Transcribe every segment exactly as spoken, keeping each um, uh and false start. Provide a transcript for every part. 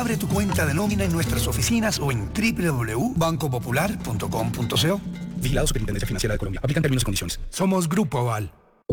Abre tu cuenta de nómina en nuestras oficinas o en doble u doble u doble u punto banco popular punto com punto co. Vigilado Superintendencia Financiera de Colombia. Aplican términos y condiciones. Somos Grupo Aval.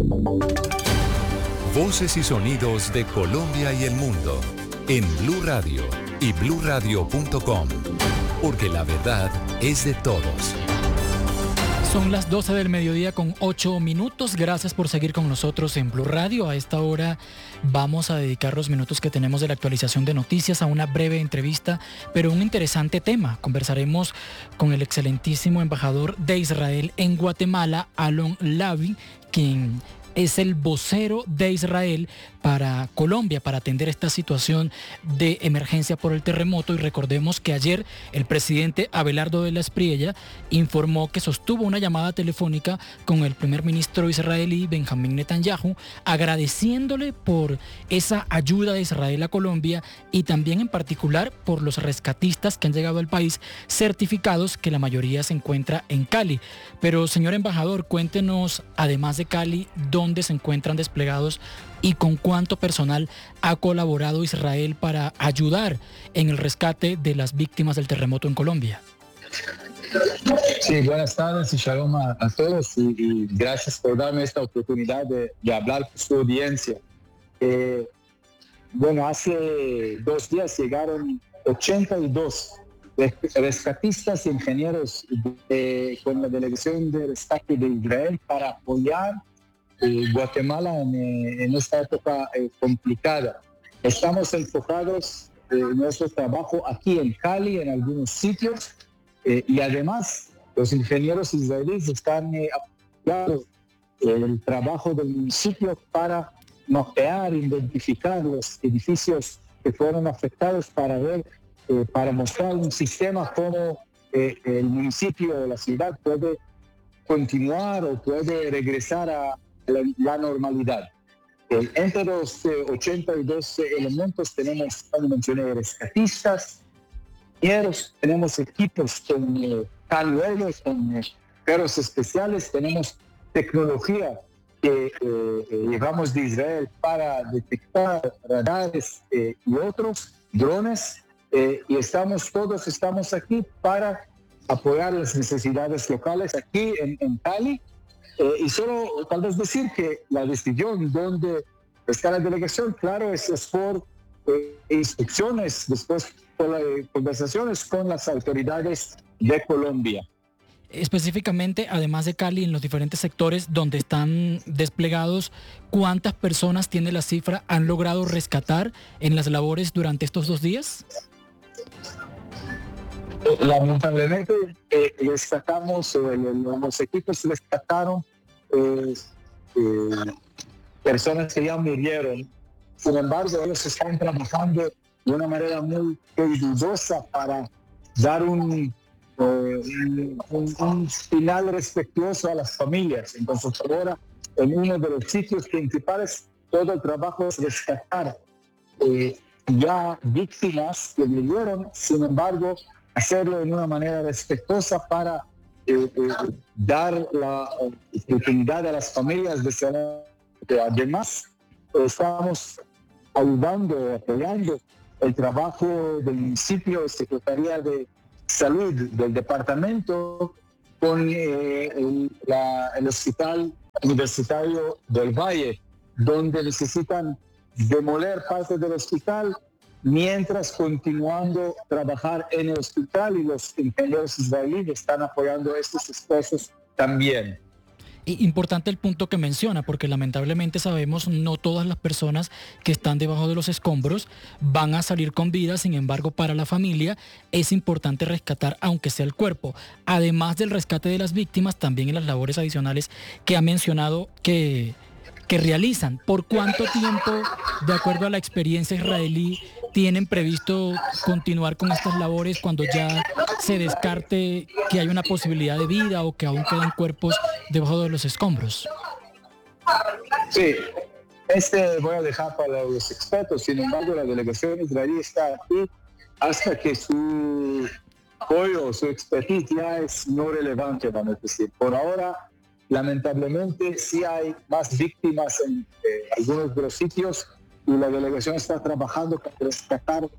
Voces y sonidos de Colombia y el mundo en Blue Radio y blue radio punto com, porque la verdad es de todos. Son las doce del mediodía con ocho minutos. Gracias por seguir con nosotros en Blue Radio. A esta hora vamos a dedicar los minutos que tenemos de la actualización de noticias a una breve entrevista, pero un interesante tema. Conversaremos con el excelentísimo embajador de Israel en Guatemala, Alon Lavi, quien es el vocero de Israel para Colombia, para atender esta situación de emergencia por el terremoto. Y recordemos que ayer el presidente Abelardo de la Espriella informó que sostuvo una llamada telefónica con el primer ministro israelí Benjamín Netanyahu, agradeciéndole por esa ayuda de Israel a Colombia y también en particular por los rescatistas que han llegado al país certificados, que la mayoría se encuentra en Cali. Pero señor embajador, cuéntenos, además de Cali, dónde se encuentran desplegados y con cuánto personal ha colaborado Israel para ayudar en el rescate de las víctimas del terremoto en Colombia. Sí, buenas tardes y shalom a, a todos y, y gracias por darme esta oportunidad de, de hablar con su audiencia. Eh, bueno, hace dos días llegaron ochenta y dos rescatistas y ingenieros de, con la delegación de rescate de Israel para apoyar Eh, Guatemala en, en esta época eh, complicada. Estamos enfocados en eh, nuestro trabajo aquí en Cali, en algunos sitios, eh, y además los ingenieros israelíes están eh, apoyando el trabajo del municipio para mapear, identificar los edificios que fueron afectados para ver, eh, para mostrar un sistema cómo eh, el municipio o la ciudad puede continuar o puede regresar a La, la normalidad. Eh, entre los eh, ochenta y dos eh, elementos tenemos, como mencioné, rescatistas, ingenieros, tenemos equipos con eh, panuelos, con eh, perros especiales, tenemos tecnología que eh, eh, llevamos de Israel para detectar radares eh, y otros, drones, eh, y estamos todos estamos aquí para apoyar las necesidades locales aquí en, en Cali. Eh, y solo tal vez decir que la decisión donde está la delegación, claro, es, es por eh, instrucciones, después por las eh, conversaciones con las autoridades de Colombia. Específicamente, además de Cali, en los diferentes sectores donde están desplegados, ¿cuántas personas, tiene la cifra, han logrado rescatar en las labores durante estos dos días? Lamentablemente eh, rescatamos, eh, los equipos rescataron eh, eh, personas que ya murieron. Sin embargo, ellos están trabajando de una manera muy cuidadosa para dar un, eh, un, un final respetuoso a las familias. Entonces ahora, en uno de los sitios principales, todo el trabajo es rescatar eh, ya víctimas que murieron. Sin embargo, hacerlo de una manera respetuosa para eh, eh, dar la oportunidad a las familias de ser. Además, estamos ayudando, apoyando el trabajo del municipio, Secretaría de Salud del departamento, con eh, el, la, el Hospital Universitario del Valle, donde necesitan demoler parte del hospital, mientras continuando a trabajar en el hospital, y los ingenieros israelíes están apoyando estos esfuerzos también. Y importante el punto que menciona, porque lamentablemente sabemos no todas las personas que están debajo de los escombros van a salir con vida. Sin embargo, para la familia es importante rescatar aunque sea el cuerpo. Además del rescate de las víctimas, también en las labores adicionales que ha mencionado que, que realizan. ¿Por cuánto tiempo, de acuerdo a la experiencia israelí, tienen previsto continuar con estas labores cuando ya se descarte que hay una posibilidad de vida o que aún quedan cuerpos debajo de los escombros? Sí, este voy a dejar para los expertos. Sin embargo, la delegación israelí está aquí hasta que su apoyo, su expertise ya es no relevante, vamos a decir. Por ahora, lamentablemente, sí hay más víctimas en eh, algunos de los sitios, y la delegación está trabajando para rescatar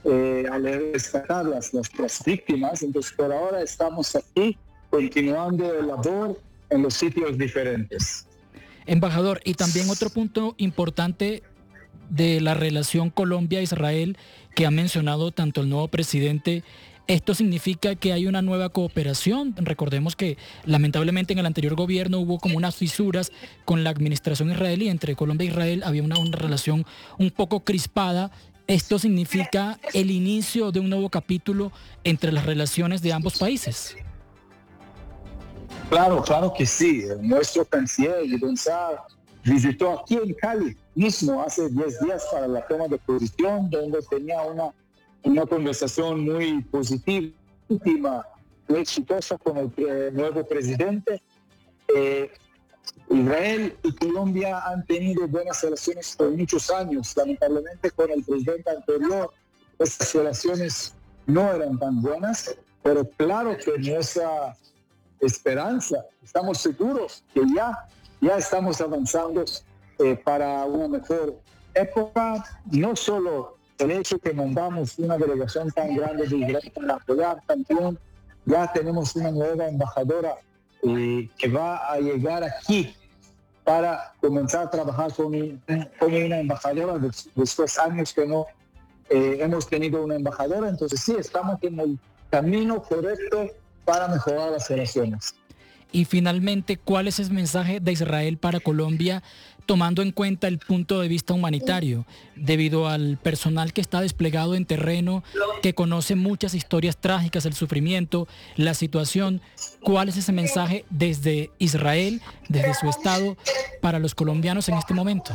eh, al rescatar las, las, las víctimas. Entonces, por ahora estamos aquí continuando el labor en los sitios diferentes. Embajador, y también otro punto importante de la relación Colombia-Israel que ha mencionado tanto el nuevo presidente. ¿Esto significa que hay una nueva cooperación? Recordemos que lamentablemente en el anterior gobierno hubo como unas fisuras con la administración israelí. Entre Colombia e Israel había una, una relación un poco crispada. ¿Esto significa el inicio de un nuevo capítulo entre las relaciones de ambos países? Claro, claro que sí. Nuestro canciller González visitó aquí en Cali mismo hace diez días para la toma de posición, donde tenía una una conversación muy positiva, íntima, muy exitosa con el eh, nuevo presidente. Eh, Israel y Colombia han tenido buenas relaciones por muchos años. Lamentablemente con el presidente anterior, estas relaciones no eran tan buenas, pero claro que nuestra esperanza, estamos seguros que ya, ya estamos avanzando eh, para una mejor época, no solo el hecho que mandamos una delegación tan grande de Israel para apoyar también, ya tenemos una nueva embajadora eh, que va a llegar aquí para comenzar a trabajar como, como una embajadora después de años que no eh, hemos tenido una embajadora. Entonces sí, estamos en el camino correcto para mejorar las relaciones. Y finalmente, ¿cuál es el mensaje de Israel para Colombia, tomando en cuenta el punto de vista humanitario, debido al personal que está desplegado en terreno, que conoce muchas historias trágicas, el sufrimiento, la situación? ¿Cuál es ese mensaje desde Israel, desde su Estado, para los colombianos en este momento?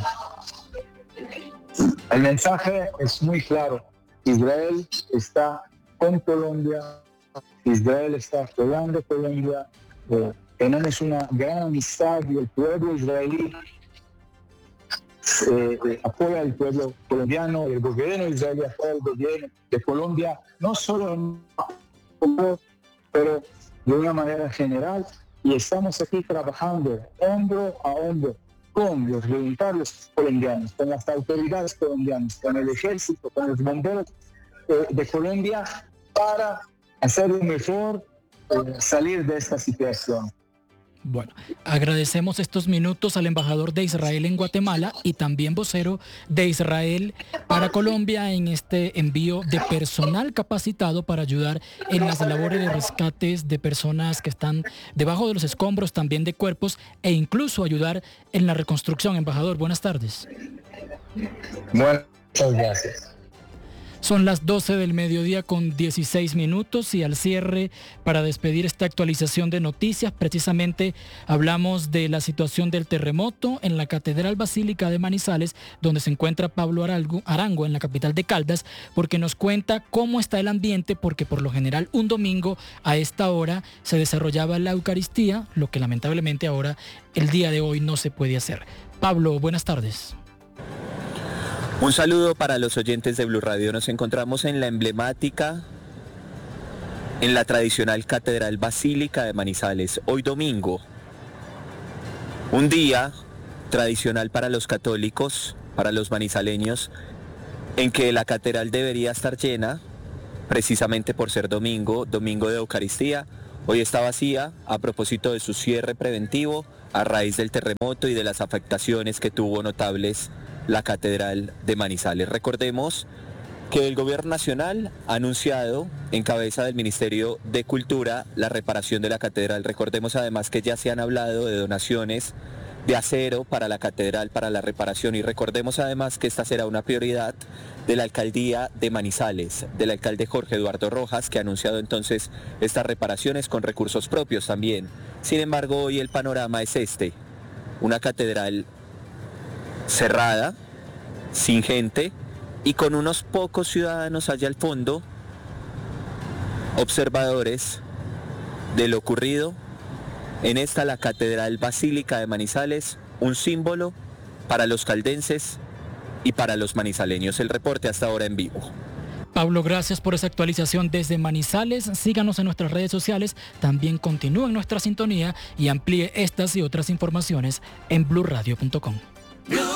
El mensaje es muy claro. Israel está con Colombia, Israel está apoyando a Colombia. Eh, tenemos una gran amistad y el pueblo israelí eh, eh, apoya al pueblo colombiano, el gobierno israelí apoya al gobierno de Colombia, no solo en pero de una manera general, y estamos aquí trabajando hombro a hombro con los voluntarios colombianos, con las autoridades colombianas, con el ejército, con los bomberos eh, de Colombia, para hacer lo mejor, eh, salir de esta situación. Bueno, agradecemos estos minutos al embajador de Israel en Guatemala y también vocero de Israel para Colombia en este envío de personal capacitado para ayudar en las labores de rescates de personas que están debajo de los escombros, también de cuerpos, e incluso ayudar en la reconstrucción. Embajador, buenas tardes. Muchas gracias. Son las doce del mediodía con dieciséis minutos y al cierre, para despedir esta actualización de noticias, precisamente hablamos de la situación del terremoto en la Catedral Basílica de Manizales, donde se encuentra Pablo Arango, Arango en la capital de Caldas, porque nos cuenta cómo está el ambiente, porque por lo general un domingo a esta hora se desarrollaba la Eucaristía, lo que lamentablemente ahora, el día de hoy, no se puede hacer. Pablo, buenas tardes. Un saludo para los oyentes de Blue Radio. Nos encontramos en la emblemática, en la tradicional Catedral Basílica de Manizales. Hoy domingo, un día tradicional para los católicos, para los manizaleños, en que la catedral debería estar llena, precisamente por ser domingo, domingo de Eucaristía. Hoy está vacía a propósito de su cierre preventivo a raíz del terremoto y de las afectaciones que tuvo notables la Catedral de Manizales. Recordemos que el Gobierno Nacional ha anunciado, en cabeza del Ministerio de Cultura, la reparación de la Catedral. Recordemos además que ya se han hablado de donaciones de acero para la Catedral, para la reparación, y recordemos además que esta será una prioridad de la Alcaldía de Manizales, del alcalde Jorge Eduardo Rojas, que ha anunciado entonces estas reparaciones con recursos propios también. Sin embargo, hoy el panorama es este: una catedral cerrada, sin gente y con unos pocos ciudadanos allá al fondo, observadores de lo ocurrido en esta, la Catedral Basílica de Manizales, un símbolo para los caldenses y para los manizaleños. El reporte hasta ahora en vivo. Pablo, gracias por esa actualización desde Manizales. Síganos en nuestras redes sociales, también continúe en nuestra sintonía y amplíe estas y otras informaciones en blue radio punto com.